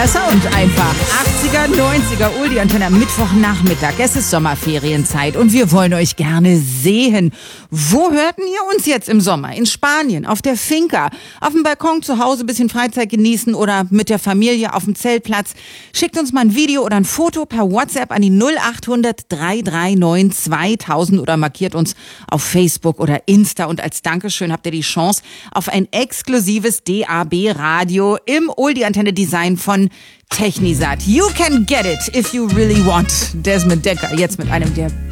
Geiler Sound einfach. 80er, 90er, Oldie-Antenne am Mittwochnachmittag. Es ist Sommerferienzeit und wir wollen euch gerne sehen. Wo hörten ihr uns jetzt im Sommer? In Spanien, auf der Finca, auf dem Balkon zu Hause, bisschen Freizeit genießen oder mit der Familie auf dem Zeltplatz? Schickt uns mal ein Video oder ein Foto per WhatsApp an die 0800 339 2000 oder markiert uns auf Facebook oder Insta. Und als Dankeschön habt ihr die Chance auf ein exklusives DAB-Radio im Oldie-Antenne-Design von Technisat. You can get it if you really want. Desmond Dekker, jetzt mit einem der